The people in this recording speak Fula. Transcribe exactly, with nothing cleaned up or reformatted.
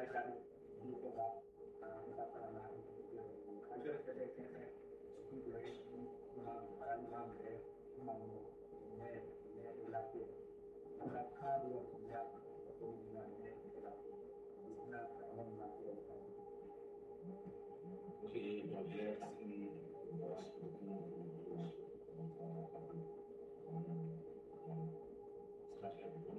kan dito ba kita pernah agar kita kita juga makan makan mau ne ne latih mereka dua punya hubungan ne nah orang latih Okay, God bless in